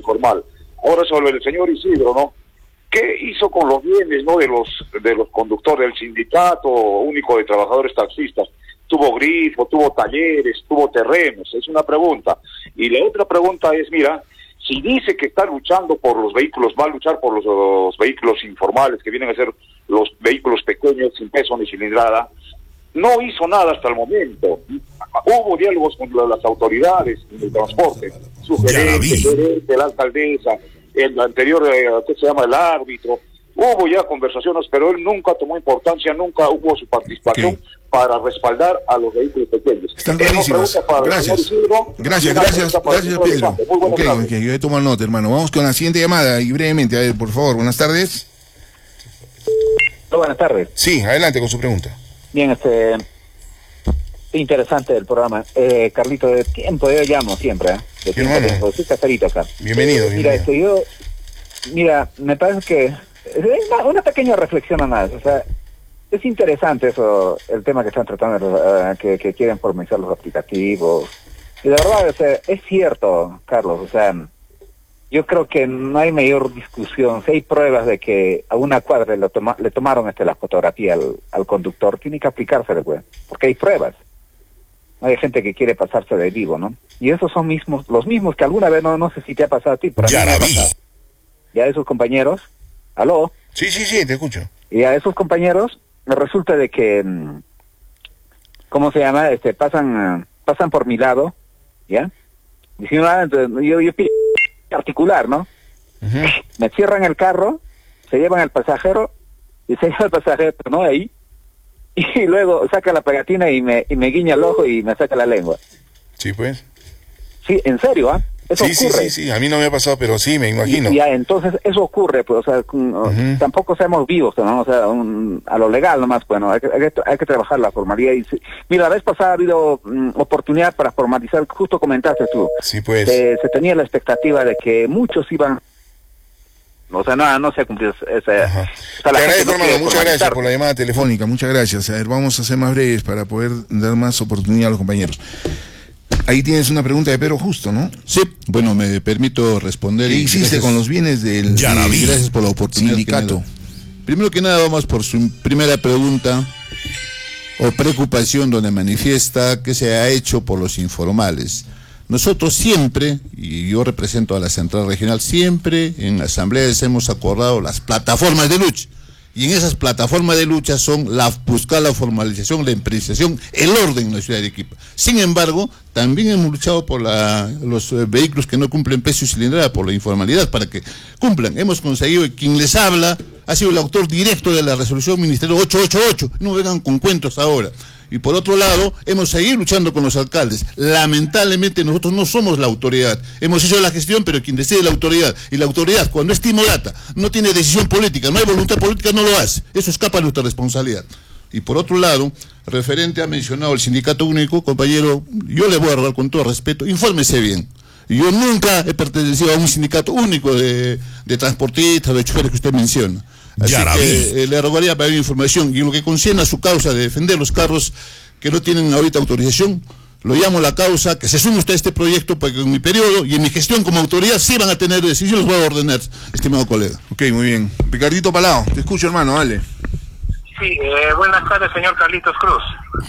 informal. Ahora sobre el señor Isidro, ¿no? ¿Qué hizo con los bienes, ¿no? de los conductores del Sindicato Único de Trabajadores Taxistas? Tuvo grifo, tuvo talleres, tuvo terrenos, es una pregunta. Y la otra pregunta es, mira, si dice que está luchando por los vehículos, va a luchar por los vehículos informales, que vienen a ser los vehículos pequeños, sin peso ni cilindrada, no hizo nada hasta el momento. Hubo diálogos con las autoridades del transporte, sugerente, la alcaldesa, el anterior, ¿qué se llama? El árbitro. Hubo ya conversaciones, pero él nunca tomó importancia, nunca hubo su participación para respaldar a los vehículos pequeños. Están clarísimas. Gracias. Gracias, Pedro. Yo he tomado nota, hermano. Vamos con la siguiente llamada y brevemente, a ver, por favor. Buenas tardes. Buenas tardes. Sí, adelante con su pregunta. Bien, interesante el programa. Carlito, de tiempo yo llamo siempre, de tiempo. Soy Caserito acá. Bienvenido. Mira, me parece que una pequeña reflexión a más. O sea, es interesante eso, el tema que están tratando, que quieren formalizar los aplicativos. Y de verdad, o sea, es cierto, Carlos, o sea, yo creo que no hay mayor discusión. Si hay pruebas de que a una cuadra le tomaron la fotografía al conductor, tiene que aplicársele, pues, porque hay pruebas. Hay gente que quiere pasarse de vivo, ¿no? Y esos son los mismos que alguna vez, no sé si te ha pasado a ti, pero ya la vi. Ya esos compañeros, ¿aló? Sí, te escucho. Y a esos compañeros me resulta de que, ¿cómo se llama? Pasan por mi lado, ¿ya? Diciendo, entonces, yo pido particular, ¿no? Uh-huh. Me cierran el carro, se llevan al pasajero, y se lleva el pasajero, ¿no? Ahí, y luego saca la pegatina y me guiña el ojo y me saca la lengua. Sí, pues. Sí, en serio, ¿ah? Eso ocurre. Sí, a mí no me ha pasado, pero sí, me imagino. Y ya, entonces, eso ocurre, pues, o sea, tampoco seamos vivos, ¿no? O sea, a lo legal nomás, bueno, hay que trabajar la formalidad. Y mira, la vez pasada ha habido oportunidad para formalizar, justo comentaste tú. Sí, pues. Se tenía la expectativa de que muchos iban... O sea, no se ha cumplido esa... Te agradezco, hermano, muchas gracias por la llamada telefónica, muchas gracias. A ver, vamos a ser más breves para poder dar más oportunidad a los compañeros. Ahí tienes una pregunta de Pedro Justo, ¿no? Sí, bueno, me permito responder. ¿Qué hiciste con los bienes del gracias por la oportunidad. Sindicato? Primero que nada, vamos por su primera pregunta o preocupación, donde manifiesta que se ha hecho por los informales. Nosotros siempre, y yo represento a la Central Regional, siempre en asambleas hemos acordado las plataformas de lucha. Y en esas plataformas de lucha son buscar la formalización, la empresización, el orden en la ciudad de Arequipa. Sin embargo, también hemos luchado por los vehículos que no cumplen peso y cilindrada, por la informalidad, para que cumplan. Hemos conseguido, y quien les habla ha sido el autor directo de la resolución Ministerio 888. No vengan con cuentos ahora. Y por otro lado, hemos seguido luchando con los alcaldes. Lamentablemente nosotros no somos la autoridad. Hemos hecho la gestión, pero quien decide es la autoridad. Y la autoridad, cuando es timorata, no tiene decisión política, no hay voluntad política, no lo hace. Eso escapa a nuestra responsabilidad. Y por otro lado, referente ha mencionado el Sindicato Único, compañero, yo le voy a rogar con todo respeto, infórmese bien. Yo nunca he pertenecido a un sindicato único de transportistas, de choferes que usted menciona. Así que le rogaría para ver información. Y lo que concierne a su causa de defender los carros que no tienen ahorita autorización, lo llamo a la causa, que se sume usted a este proyecto, para que en mi periodo y en mi gestión como autoridad sí van a tener decisiones, los voy a ordenar, estimado colega. Ok, muy bien. Ricardito Palao, te escucho, hermano, dale. Sí, buenas tardes, señor Carlitos Cruz.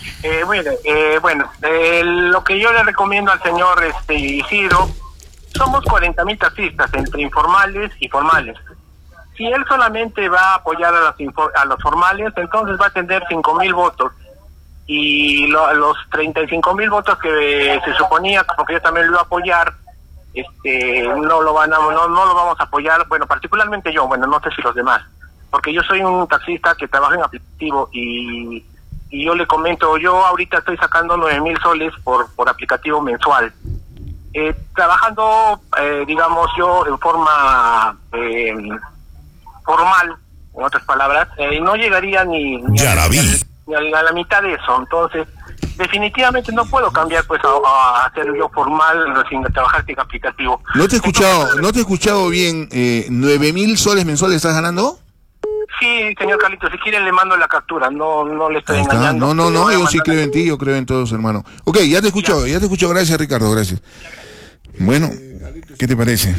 Lo que yo le recomiendo al señor Isidro, somos 40.000 taxistas, entre informales y formales. Si él solamente va a apoyar a los formales, entonces va a tener 5.000 votos. Y los 35.000 votos que se suponía, porque yo también lo iba a apoyar, no lo vamos a apoyar, bueno, particularmente yo, bueno, no sé si los demás, porque yo soy un taxista que trabaja en aplicativo y yo le comento, yo ahorita estoy sacando 9.000 soles por aplicativo mensual. Trabajando, digamos, yo en forma formal, en otras palabras, no llegaría ni a la mitad de eso. Entonces, definitivamente no puedo cambiar pues a hacer yo formal sin trabajar sin aplicativo. No te he escuchado bien. 9.000 soles mensuales estás ganando. Sí, señor Carlitos, si quieren le mando la captura, no le estoy engañando. No, yo sí creo en ti, yo creo en todos, hermano. Ok, ya te escucho, gracias Ricardo, gracias. Bueno, ¿qué te parece?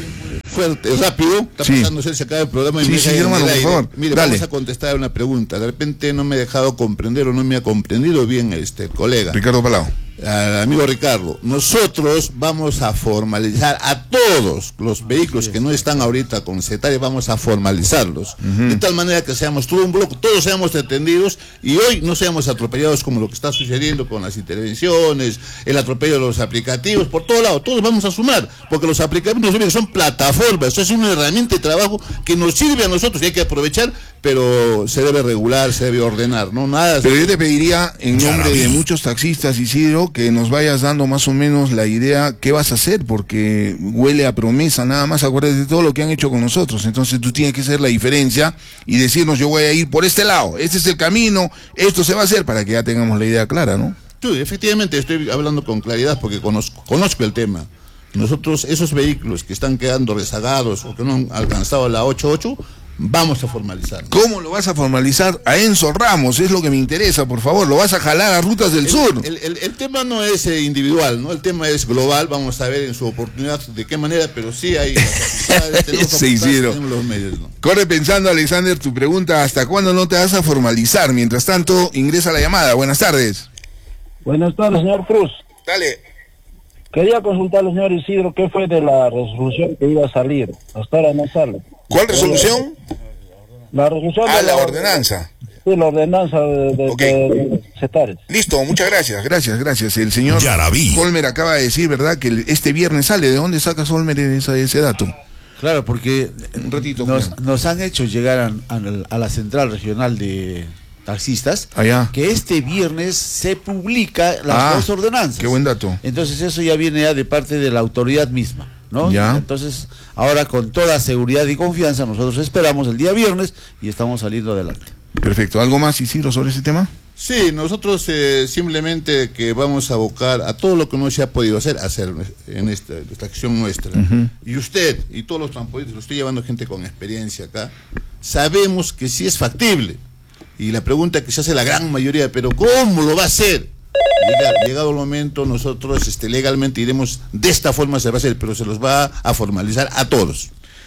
fuerte, rápido, está pasándose, se acaba el programa y me deja hermano, en el aire. por favor. Mire, Dale. vamos a contestar una pregunta. De repente no me he dejado comprender o no me ha comprendido bien el colega. Ricardo Palau. Al amigo Ricardo, nosotros vamos a formalizar a todos los vehículos que no están ahorita con CETARE, vamos a formalizarlos, de tal manera que seamos todo un bloque, todos seamos atendidos y hoy no seamos atropellados como lo que está sucediendo con las intervenciones, el atropello de los aplicativos, por todo lado, todos vamos a sumar, porque los aplicativos son plataformas, eso es una herramienta de trabajo que nos sirve a nosotros y hay que aprovechar, pero se debe regular, se debe ordenar, no nada. Pero yo te pediría, en nombre de muchos taxistas, Isidro, que nos vayas dando más o menos la idea qué vas a hacer, porque huele a promesa nada más. Acuérdate de todo lo que han hecho con nosotros, entonces tú tienes que hacer la diferencia y decirnos: yo voy a ir por este lado, este es el camino, esto se va a hacer, para que ya tengamos la idea clara, ¿no? Sí, efectivamente estoy hablando con claridad porque conozco el tema. Nosotros, esos vehículos que están quedando rezagados o que no han alcanzado la 88, vamos a formalizar. ¿Cómo lo vas a formalizar? A Enzo Ramos, es lo que me interesa, por favor. Lo vas a jalar a Rutas del Sur. El tema no es individual, ¿no? El tema es global. Vamos a ver en su oportunidad de qué manera, pero sí hay tenemos los medios, ¿no? Corre pensando, Alexander, tu pregunta: ¿hasta cuándo no te vas a formalizar? Mientras tanto, ingresa la llamada. Buenas tardes. Buenas tardes, señor Cruz. Dale. Quería consultarle, señor Isidro, qué fue de la resolución que iba a salir. Hasta ahora no sale. ¿Cuál resolución? La resolución de la ordenanza. Sí, la ordenanza de CETARE. Listo, muchas gracias. Gracias. El señor Holmer acaba de decir, ¿verdad?, que este viernes sale. ¿De dónde sacas, Holmer, ese dato? Claro, porque un ratito nos han hecho llegar a la central regional de taxistas, que este viernes se publica las dos ordenanzas. Qué buen dato. Entonces eso ya viene ya de parte de la autoridad misma, ¿no? Ya. Entonces ahora, con toda seguridad y confianza, nosotros esperamos el día viernes y estamos saliendo adelante. Perfecto. ¿Algo más, Isidro, sobre ese tema? Sí, nosotros simplemente que vamos a abocar a todo lo que no se ha podido hacer en esta acción nuestra. Y usted y todos los transportistas, lo estoy llevando gente con experiencia acá, sabemos que sí es factible. Y la pregunta que se hace la gran mayoría: ¿pero cómo lo va a hacer? Llegado el momento, nosotros legalmente iremos, de esta forma se va a hacer, pero se los va a formalizar a todos.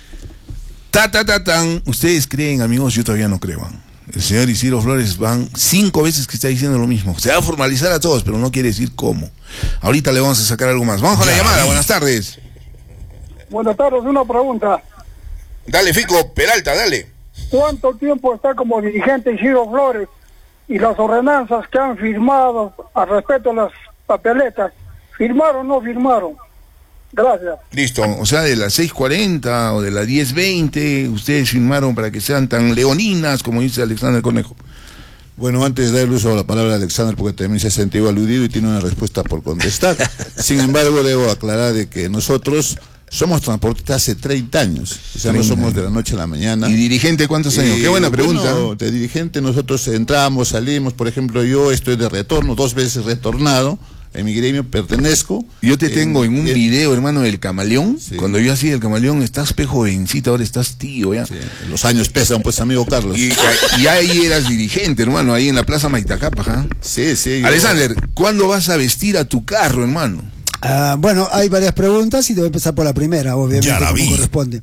Tan. Ustedes creen, amigos, yo todavía no creo. El señor Isidro Flores van 5 veces que está diciendo lo mismo. Se va a formalizar a todos, pero no quiere decir cómo. Ahorita le vamos a sacar algo más. Vamos con la llamada. Buenas tardes. Buenas tardes, una pregunta. Dale, Fico Peralta, dale. ¿Cuánto tiempo está como dirigente Isidro Flores y las ordenanzas que han firmado al respecto a las papeletas? ¿Firmaron o no firmaron? Gracias. Listo, o sea, de las 6:40 o de las 10:20, ustedes firmaron para que sean tan leoninas, como dice Alexander Cornejo. Bueno, antes de darle uso a la palabra a Alexander, porque también se ha sentido aludido y tiene una respuesta por contestar. Sin embargo, debo aclarar de que nosotros somos transportistas hace 30 años, o sea, no somos de la noche a la mañana. ¿Y dirigente cuántos años? Qué buena pregunta. Bueno, de dirigente nosotros entramos, salimos, por ejemplo, yo estoy de retorno, 2 veces retornado, en mi gremio pertenezco. Yo te tengo en un video, hermano, del Camaleón, cuando yo hacía el Camaleón, estás jovencito, ahora estás tío, ya. Sí, los años pesan, pues, amigo Carlos. Y ahí eras dirigente, hermano, ahí en la Plaza Maitacapa, ¿ja? Sí. Alexander, ¿cuándo vas a vestir a tu carro, hermano? Bueno, hay varias preguntas y debo empezar por la primera, obviamente, como corresponde.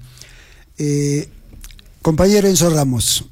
Compañero Enzo Ramos,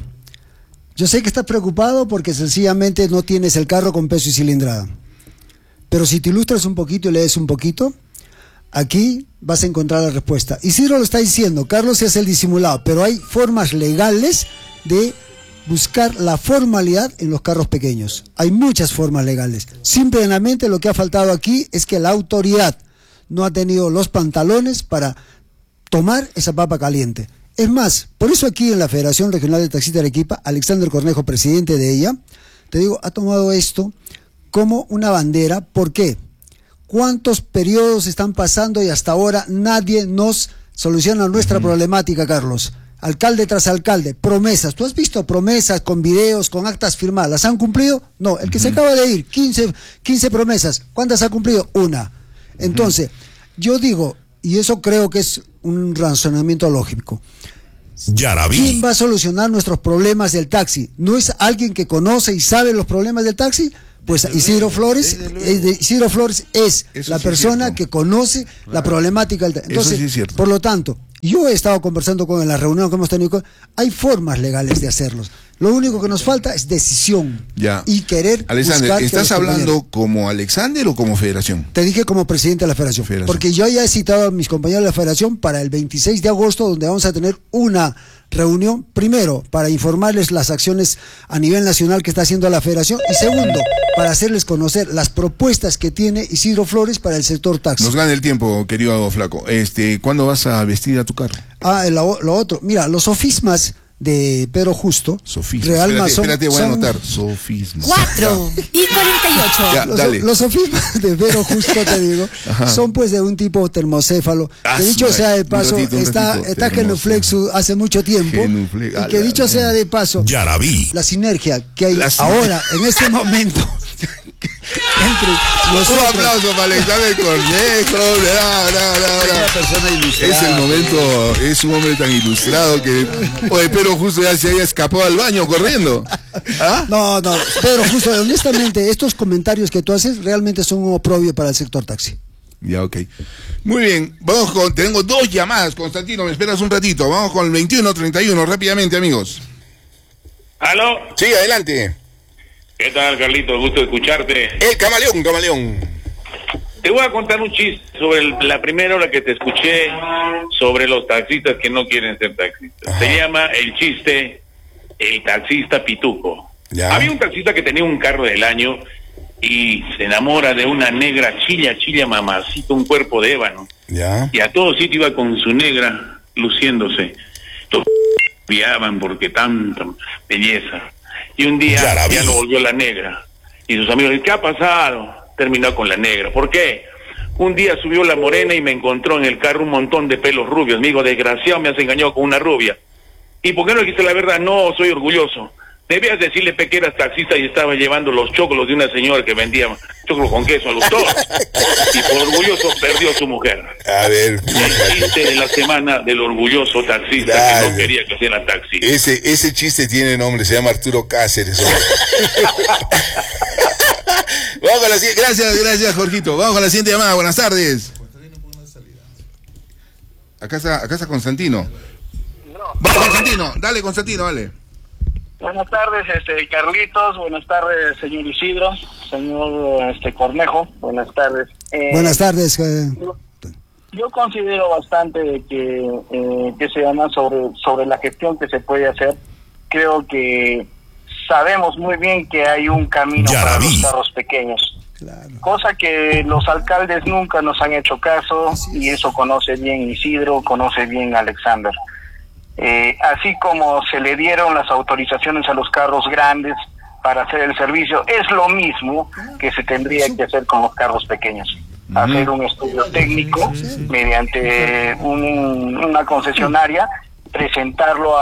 yo sé que estás preocupado porque sencillamente no tienes el carro con peso y cilindrada. Pero si te ilustras un poquito y lees un poquito, aquí vas a encontrar la respuesta. Isidro lo está diciendo, Carlos se hace el disimulado, pero hay formas legales de buscar la formalidad en los carros pequeños. Hay muchas formas legales. Simplemente lo que ha faltado aquí es que la autoridad no ha tenido los pantalones para tomar esa papa caliente. Es más, por eso aquí en la Federación Regional de Taxistas de Arequipa, Alexander Cornejo, presidente de ella, te digo, ha tomado esto como una bandera. ¿Por qué? ¿Cuántos periodos están pasando y hasta ahora nadie nos soluciona nuestra problemática, Carlos? Alcalde tras alcalde, promesas. ¿Tú has visto promesas con videos, con actas firmadas? ¿Las han cumplido? No, el que se acaba de ir, 15 promesas. ¿Cuántas ha cumplido? Una. Entonces, yo digo, y eso creo que es un razonamiento lógico. ¿Quién va a solucionar nuestros problemas del taxi? ¿No es alguien que conoce y sabe los problemas del taxi? Pues Isidro Flores es la persona que conoce la problemática del taxi. Entonces, por lo tanto, Yo he estado conversando con en la reunión que hemos tenido, hay formas legales de hacerlos. Lo único que nos falta es decisión y querer. Alexander, ¿estás hablando como Alexander o como federación? Te dije como presidente de la federación. Porque yo ya he citado a mis compañeros de la federación para el 26 de agosto, donde vamos a tener una reunión, primero, para informarles las acciones a nivel nacional que está haciendo la federación, y segundo, para hacerles conocer las propuestas que tiene Isidro Flores para el sector taxi. Nos gana el tiempo, querido Flaco. ¿Cuándo vas a vestir a tu carro? Lo otro, mira, los sofismas de Pedro Justo, espérate, voy a anotar. Sofismas. 4:48. Los sofismas de Pedro Justo, te digo, son pues de un tipo termmocéfalo, que dicho sea de paso, está genuflexo hace mucho tiempo, y que dicho sea de paso, la sinergia que hay ahora, en este momento, entre nosotros. Un aplauso para Alexander Cornejo. Es el momento, es un hombre tan ilustrado que Pedro Justo ya se haya escapado al baño corriendo. No, Pedro Justo, honestamente, estos comentarios que tú haces realmente son un oprobio para el sector taxi. Ya, ok. Muy bien, tengo 2 llamadas, Constantino, me esperas un ratito. Vamos con el 21-31, rápidamente, amigos. ¿Aló? Sí, adelante. ¿Qué tal, Carlito? Gusto de escucharte. El camaleón. Te voy a contar un chiste sobre la primera hora que te escuché sobre los taxistas que no quieren ser taxistas. Se llama el chiste El taxista pituco. Había un taxista que tenía un carro del año y se enamora de una negra chilla mamacita, un cuerpo de ébano. Y a todo sitio iba con su negra luciéndose. Todos viaban porque tanta belleza. Y un día ya lo volvió la negra. Y sus amigos, ¿qué ha pasado? Terminó con la negra. ¿Por qué? Un día subió la morena y me encontró en el carro un montón de pelos rubios. Me dijo, desgraciado, me has engañado con una rubia. ¿Y por qué no dijiste la verdad? No, soy orgulloso. Debías decirle que eras taxista y estaba llevando los choclos de una señora que vendía choclos con queso a los toros. Y por orgulloso perdió a su mujer. A ver. El chiste de la semana del orgulloso taxista que no quería que hiciera taxi. Ese chiste tiene nombre, se llama Arturo Cáceres. Vamos con la siguiente. Gracias, Jorgito. Vamos con la siguiente llamada. Buenas tardes. Acá está Constantino. Vamos, Constantino. Dale, Constantino, dale. Buenas tardes, Carlitos. Buenas tardes, señor Isidro. Señor Cornejo. Buenas tardes. Buenas tardes. Yo considero bastante de que se llama sobre la gestión que se puede hacer. Creo que sabemos muy bien que hay un camino para los carros pequeños. Cosa que los alcaldes nunca nos han hecho caso, y eso conoce bien Isidro, conoce bien Alexander. Así como se le dieron las autorizaciones a los carros grandes para hacer el servicio, es lo mismo que se tendría que hacer con los carros pequeños. Hacer un estudio técnico mediante una concesionaria, presentarlo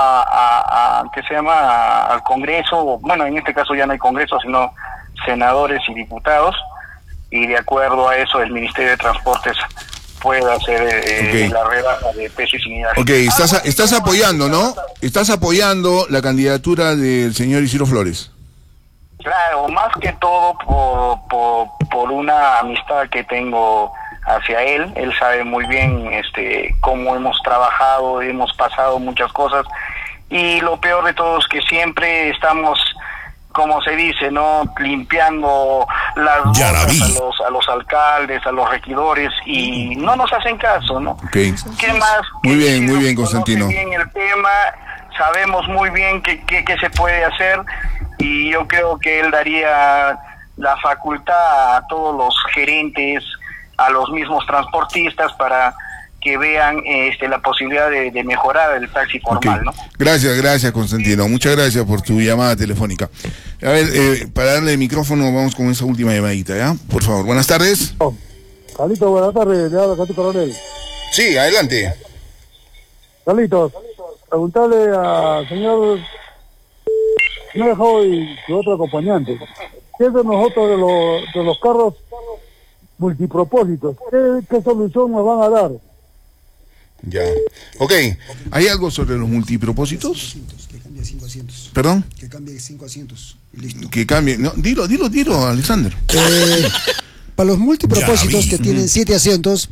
al Congreso. Bueno, en este caso ya no hay Congreso, sino senadores y diputados, y de acuerdo a eso el Ministerio de Transportes puede hacer la rebaja de pesos y unidades. Ok, estás apoyando, ¿no? Estás apoyando la candidatura del señor Isidro Flores. Claro, más que todo por una amistad que tengo hacia él. Él sabe muy bien cómo hemos trabajado, hemos pasado muchas cosas, y lo peor de todo es que siempre estamos, como se dice, ¿no?, limpiando las botas a los alcaldes, a los regidores, y no nos hacen caso, ¿no? Okay. ¿Qué más? Muy bien, Constantino. Muy bien el tema, sabemos muy bien qué se puede hacer, y yo creo que él daría la facultad a todos los gerentes, a los mismos transportistas, para que vean la posibilidad de mejorar el taxi formal, ¿no? Gracias, Constantino. Muchas gracias por tu llamada telefónica. A ver, para darle el micrófono, vamos con esa última llamadita, ¿ya? Por favor, buenas tardes. Carlitos, buenas tardes, le habla Cati Coronel. Sí, adelante. Carlitos, preguntarle al señor Nejo y su otro acompañante, ¿qué es de nosotros de los carros multipropósitos? ¿Qué solución nos van a dar? Ya. Ok. ¿Hay algo sobre los multipropósitos? Que cambie 5 asientos. ¿Perdón? Que cambie 5 asientos. Y listo. Que cambie. No, dilo, Alexander. Para los multipropósitos que tienen 7 asientos,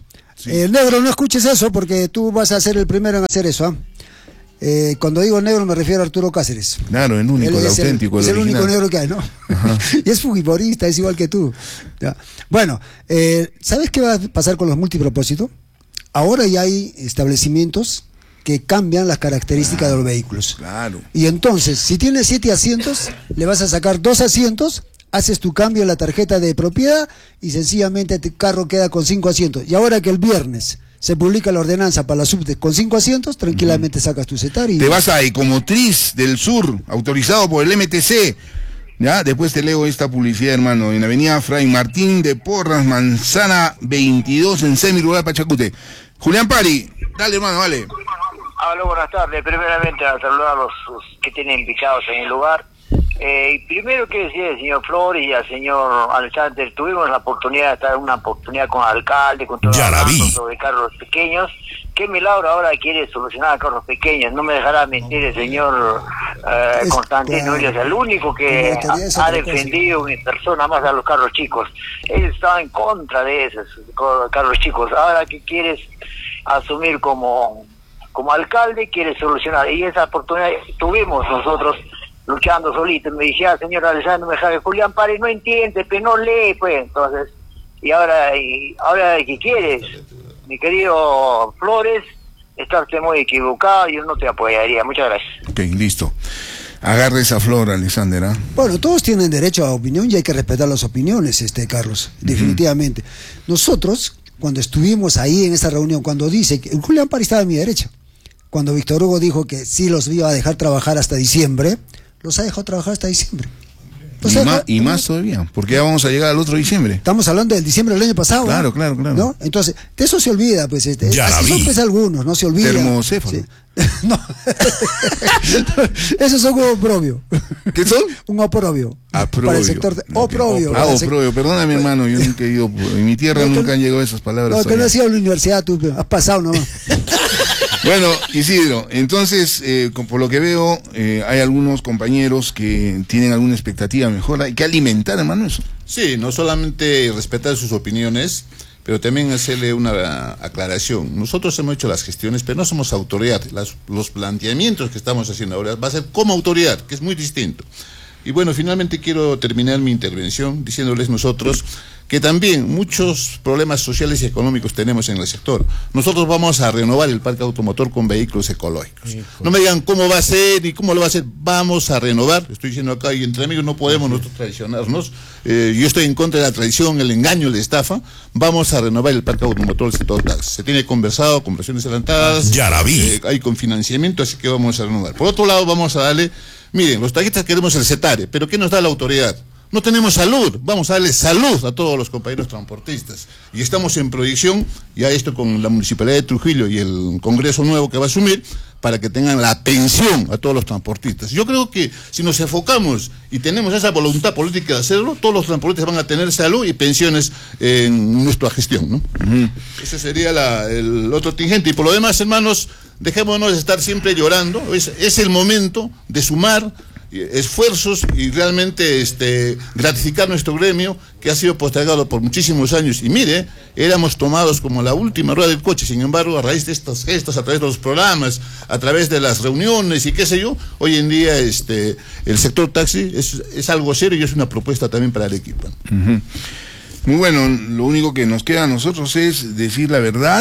Sí. Negro, no escuches eso porque tú vas a ser el primero en hacer eso, ¿ah? Cuando digo negro me refiero a Arturo Cáceres. Claro, el único, el auténtico, es el único negro que hay, ¿no? Y es fujimorista, es igual que tú. Ya. Bueno, ¿sabes qué va a pasar con los multipropósitos? Ahora ya hay establecimientos que cambian las características de los vehículos. Claro. Y entonces, si tienes 7 asientos, le vas a sacar 2 asientos, haces tu cambio en la tarjeta de propiedad y sencillamente tu carro queda con 5 asientos. Y ahora que el viernes se publica la ordenanza para la subte con 5 asientos, tranquilamente sacas tu Cetar y... Te vas a Ecomotriz del Sur, autorizado por el MTC. Ya, después te leo esta publicidad, hermano, en la avenida Fray Martín de Porras, manzana 22, en semirural Pachacute. Julián Pari, dale, hermano, vale. Hola, buenas tardes. Primeramente a saludar a los que tienen invitados en el lugar. Primero quiero decir al señor Flores y al señor Alexander, tuvimos la oportunidad de estar una oportunidad con el alcalde, con todo el sobre carros pequeños. Qué milagro ahora quiere solucionar carros pequeños. No me dejará mentir el señor Constantino, él es el único que ha defendido en persona más a los carros chicos. Él estaba en contra de esos carros chicos. Ahora que quieres asumir como alcalde, quiere solucionar, y esa oportunidad tuvimos nosotros luchando solitos. Me decía, señor Alessandro, me sabe, Julián Párez no entiende, pero no lee, pues. Entonces, y ahora ¿qué quieres? Mi querido Flores, estás muy equivocado, yo no te apoyaría. Muchas gracias. Ok, listo. Agarre esa flor, Alexander, ¿ah? Bueno, todos tienen derecho a opinión y hay que respetar las opiniones, Carlos, definitivamente. Nosotros, cuando estuvimos ahí en esa reunión, cuando dice que Julián Párez estaba a mi derecha, cuando Víctor Hugo dijo que sí los iba a dejar trabajar hasta diciembre, los ha dejado trabajar hasta diciembre. Y más todavía, porque ya vamos a llegar al otro diciembre. Estamos hablando del diciembre del año pasado. Claro, claro. ¿No? Entonces, de eso se olvida, pues. Así son pues algunos, no se olvida. Termocéfalo. Sí. No. Esos son un oprobio. ¿Qué son? Un oprobio. Para el sector de... oprobio. Oprobio. Perdóname, hermano, yo nunca he ido, en mi tierra nunca han llegado esas palabras. No, que no has ido a la universidad, tú has pasado nomás. Bueno, Isidro, entonces, por lo que veo, hay algunos compañeros que tienen alguna expectativa mejor. Hay que alimentar, hermano, eso. Sí, no solamente respetar sus opiniones, pero también hacerle una aclaración. Nosotros hemos hecho las gestiones, pero no somos autoridad. Los planteamientos que estamos haciendo ahora va a ser como autoridad, que es muy distinto. Y bueno, finalmente quiero terminar mi intervención diciéndoles nosotros que también muchos problemas sociales y económicos tenemos en el sector. Nosotros vamos a renovar el parque automotor con vehículos ecológicos. No me digan cómo va a ser y cómo lo va a hacer. Vamos a renovar. Estoy diciendo acá, y entre amigos no podemos nosotros traicionarnos. Yo estoy en contra de la traición, el engaño, la estafa. Vamos a renovar el parque automotor del sector taxi. Se tiene conversado, conversaciones adelantadas. Ya la vi. Hay con financiamiento, así que vamos a renovar. Por otro lado, vamos a darle... Miren, los taxistas queremos el CETARE, pero ¿qué nos da la autoridad? No tenemos salud, vamos a darle salud a todos los compañeros transportistas. Y estamos en proyección, ya esto con la Municipalidad de Trujillo y el Congreso nuevo que va a asumir, para que tengan la pensión a todos los transportistas. Yo creo que si nos enfocamos y tenemos esa voluntad política de hacerlo, todos los transportistas van a tener salud y pensiones en nuestra gestión, ¿no? Ese sería el otro tingente. Y por lo demás, hermanos, dejémonos de estar siempre llorando. Es el momento de sumar esfuerzos y realmente gratificar nuestro gremio, que ha sido postergado por muchísimos años. Y mire, éramos tomados como la última rueda del coche. Sin embargo, a raíz de estos gestos, a través de los programas, a través de las reuniones y qué sé yo, hoy en día el sector taxi es algo serio y es una propuesta también para el equipo. Muy bueno, lo único que nos queda a nosotros es decir la verdad.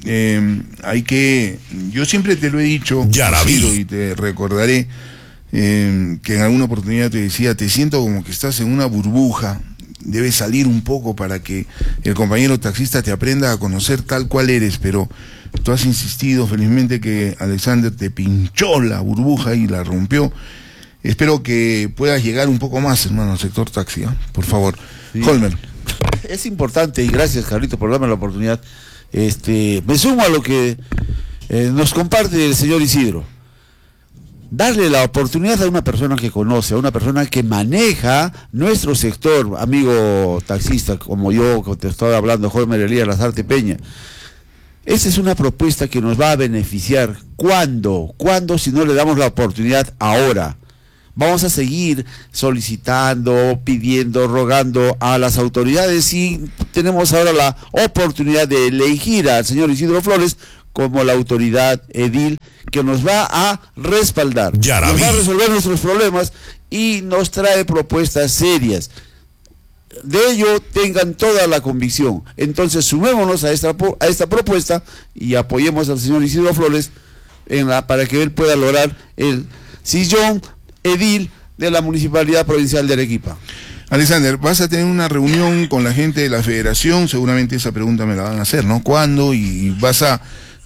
Yo siempre te lo he dicho, ya la vi, y te recordaré que en alguna oportunidad te decía, te siento como que estás en una burbuja, debes salir un poco para que el compañero taxista te aprenda a conocer tal cual eres, pero tú has insistido felizmente que Alexander te pinchó la burbuja y la rompió. Espero que puedas llegar un poco más, hermano, al sector taxi, ¿eh? Por favor. Sí. Holmer. Es importante, y gracias, Carlito, por darme la oportunidad. Me sumo a lo que nos comparte el señor Isidro. Darle la oportunidad a una persona que conoce, a una persona que maneja nuestro sector, amigo taxista, como yo, que te estaba hablando, Holmer Elías Lazarte Peña. Esa es una propuesta que nos va a beneficiar. ¿Cuándo? ¿Cuándo si no le damos la oportunidad ahora? vamos a seguir solicitando, pidiendo, rogando a las autoridades, y tenemos ahora la oportunidad de elegir al señor Isidro Flores como la autoridad edil que nos va a respaldar, nos va a resolver nuestros problemas y nos trae propuestas serias. De ello tengan toda la convicción. Entonces sumémonos a esta propuesta y apoyemos al señor Isidro Flores para que él pueda lograr el sillón edil de la Municipalidad Provincial de Arequipa. Alexander, vas a tener una reunión con la gente de la federación, seguramente esa pregunta me la van a hacer, ¿no? ¿Cuándo? Y vas a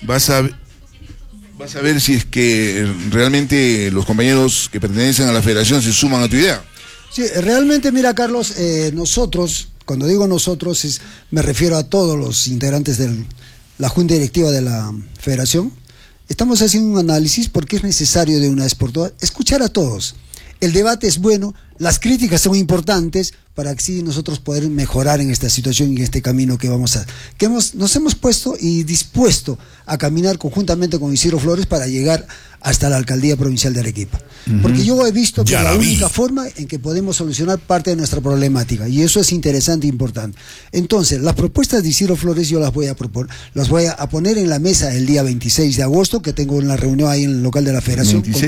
ver si es que realmente los compañeros que pertenecen a la federación se suman a tu idea. Sí, realmente, mira, Carlos, nosotros, cuando digo nosotros, me refiero a todos los integrantes de la Junta Directiva de la Federación. Estamos haciendo un análisis porque es necesario de una vez por todas escuchar a todos. El debate es bueno, las críticas son importantes para así nosotros poder mejorar en esta situación y en este camino que nos hemos puesto y dispuesto a caminar conjuntamente con Isidro Flores para llegar hasta la Alcaldía Provincial de Arequipa. Porque yo he visto que es la única forma en que podemos solucionar parte de nuestra problemática, y eso es interesante e importante. Entonces, las propuestas de Isidro Flores yo las voy a poner en la mesa el día 26 de agosto, que tengo una reunión ahí en el local de la Federación con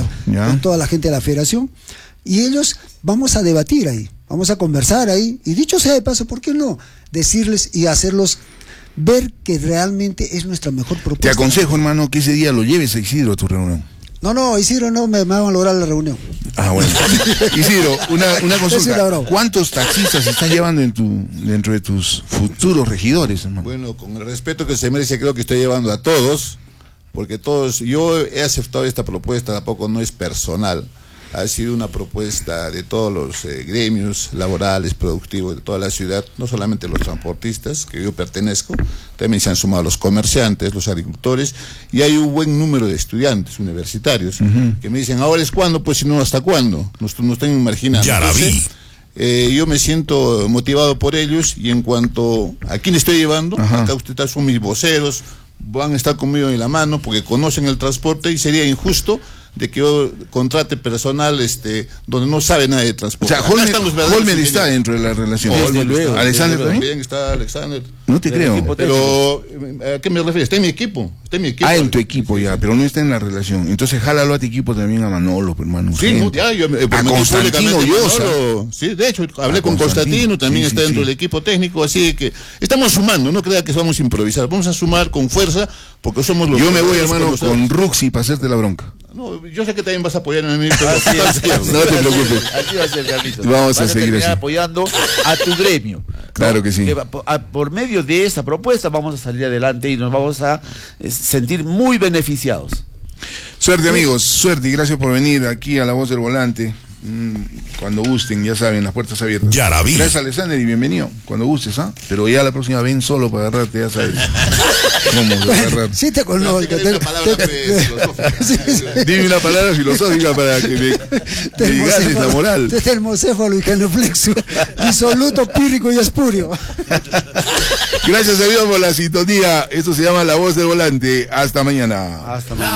toda la gente de la Federación, y ellos vamos a debatir ahí, vamos a conversar ahí, y dicho sea de paso, ¿por qué no decirles y hacerlos ver que realmente es nuestra mejor propuesta? Te aconsejo, hermano, que ese día lo lleves a Isidro a tu reunión. No, Isidro no, me van a lograr la reunión. Ah, bueno. Isidro, una consulta. ¿Cuántos taxistas están llevando dentro de tus futuros regidores, hermano? Bueno, con el respeto que se merece, creo que estoy llevando a todos, porque yo he aceptado esta propuesta, tampoco no es personal. Ha sido una propuesta de todos los gremios laborales, productivos de toda la ciudad, no solamente los transportistas, que yo pertenezco, también se han sumado los comerciantes, los agricultores, y hay un buen número de estudiantes universitarios que me dicen, ahora es cuándo, pues si no, ¿hasta cuándo? Nos están marginando. Entonces, yo me siento motivado por ellos, y en cuanto a quién estoy llevando, acá ustedes son mis voceros, van a estar conmigo en la mano porque conocen el transporte, y sería injusto de que yo contrate personal donde no sabe nada de transporte. O sea, Holmer está dentro de la relación. Alexander también está. Alexander. No te creo. Pero, ¿a qué me refieres? Está en mi equipo. En tu equipo ya, pero no está en la relación. Entonces, jálalo a tu equipo también, a Manolo, hermano. Sí, a Constantino Llosa. Sí, de hecho, hablé con Constantino, también está dentro del equipo técnico, así que estamos sumando, no crea que vamos a improvisar, vamos a sumar con fuerza, porque somos los... Yo me voy, hermano, con Ruxi para hacerte la bronca. No, yo sé que también vas a apoyar a mí, pero no te preocupes. Así va a ser, Carlitos. Vamos a seguir así, apoyando a tu gremio. Claro que sí. Por medio de esta propuesta vamos a salir adelante y nos vamos a sentir muy beneficiados. Suerte, amigos, suerte, y gracias por venir aquí a La Voz del Volante. Cuando gusten, ya saben, las puertas abiertas. Gracias, Alexander, y bienvenido. Cuando gustes, ¿ah? Pero ya la próxima ven solo para agarrarte, ya sabes. Vamos a agarrar. Sí, te conozco. Dime una palabra filosófica para que me digas la moral. Termocéfalo y genuflexo, disoluto, pírrico y espurio. Gracias a Dios por la sintonía. Esto se llama La Voz del Volante. Hasta mañana. Hasta mañana.